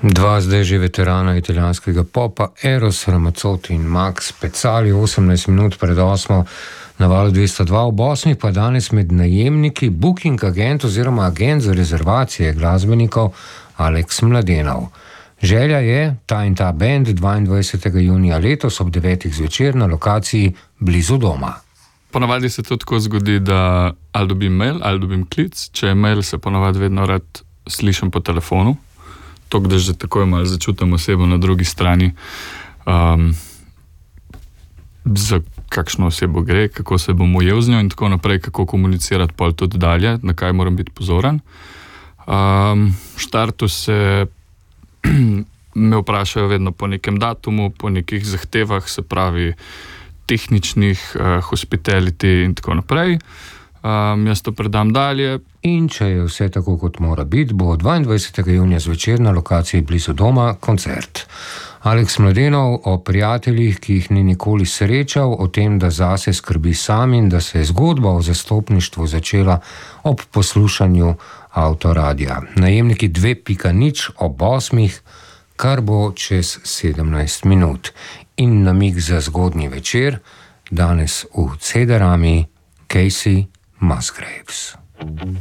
Dva zdaj že veterana italijanskega popa, Eros Ramazzotti in Max Pezzali, 18 minut pred 8 na valu 202. Ob 8 pa danes med najemniki booking agent oziroma agent za rezervacije glasbenikov Alex Mladenov. Želja je ta in ta band 22. junija letos ob 9. zvečer na lokaciji blizu doma. Ponavadi se to tako zgodi, da ali dobim mail, ali dobim klic. Če je mail, se ponavadi vedno rad slišim po telefonu. To, da že takoj malo začutim osebo na drugi strani, za kakšno osebo gre, kako se bom ujel z njo in tako naprej, kako komunicirati pol tudi dalje, na kaj moram biti pozoren. V štartu se me vprašajo vedno po nekem datumu, po nekih zahtevah, se pravi tehničnih, hospitality in tako naprej. Jaz to predam dalje. In če je vse tako, kot mora biti, bo 22. junija zvečer na lokaciji blizu doma koncert. Alex Mladenov o prijateljih, ki jih ni nikoli srečal, o tem, da zase skrbi sam in da se je zgodba o zastopništvu začela ob poslušanju avtoradia. Najemniki 2.0 ob 8, kar bo čez 17 minut. In namig za zgodnji večer, danes v Cederami, Casey Musgraves.